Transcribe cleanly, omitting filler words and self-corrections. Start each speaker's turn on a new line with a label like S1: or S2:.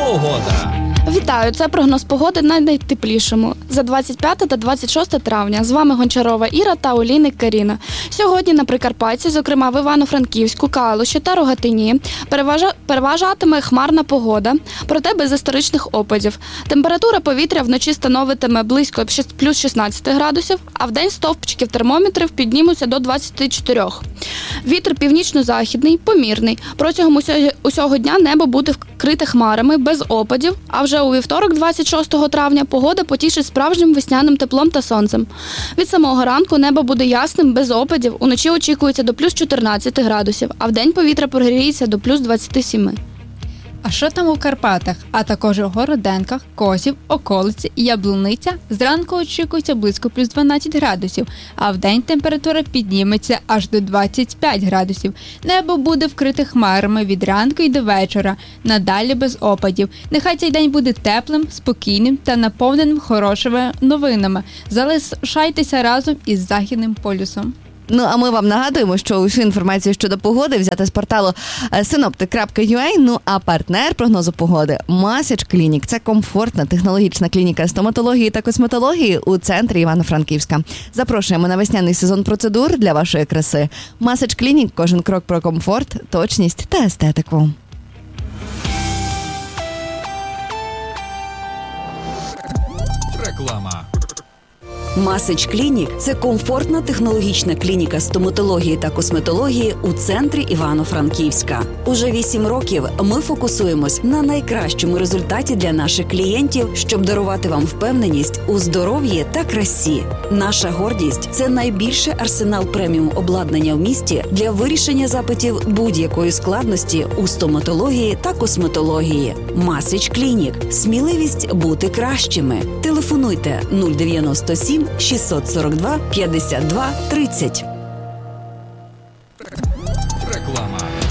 S1: Погода.
S2: Вітаю, це прогноз погоди на найтеплішому. За 25 та 26 травня. З вами Гончарова Іра та Олійник Каріна. Сьогодні на Прикарпатті, зокрема в Івано-Франківську, Калуші та Рогатині, переважатиме хмарна погода, проте без історичних опадів. Температура повітря вночі становитиме близько плюс 16 градусів, а вдень стовпчиків термометрів піднімуться до 24. Вітер північно-західний, помірний. Протягом усього дня небо буде вкрите хмарами, без опадів, а вже у вівторок, 26 травня, погода потішить справжнім весняним теплом та сонцем. Від самого ранку небо буде ясним, без опадів, уночі очікується до плюс 14 градусів, а вдень повітря прогріється до плюс 27.
S3: А що там у Карпатах, а також у Городенках, Косів, околиці, Яблуниця? Зранку очікується близько плюс 12 градусів, а вдень температура підніметься аж до 25 градусів. Небо буде вкрите хмарами від ранку і до вечора, надалі без опадів. Нехай цей день буде теплим, спокійним та наповненим хорошими новинами. Залишайтеся разом із Західним полюсом.
S4: Ну, а ми вам нагадуємо, що усю інформацію щодо погоди взяти з порталу synoptic.ua. Ну, а партнер прогнозу погоди – Message Clinic. Це комфортна технологічна клініка стоматології та косметології у центрі Івано-Франківська. Запрошуємо на весняний сезон процедур для вашої краси. Message Clinic – кожен крок про комфорт, точність та естетику.
S1: Реклама.
S5: Message Clinic – це комфортна технологічна клініка стоматології та косметології у центрі Івано-Франківська. Уже 8 років ми фокусуємось на найкращому результаті для наших клієнтів, щоб дарувати вам впевненість у здоров'ї та красі. Наша гордість – це найбільший арсенал преміум обладнання в місті для вирішення запитів будь-якої складності у стоматології та косметології. Message Clinic – сміливість бути кращими. Телефонуйте 097 642 52 30.
S1: Реклама.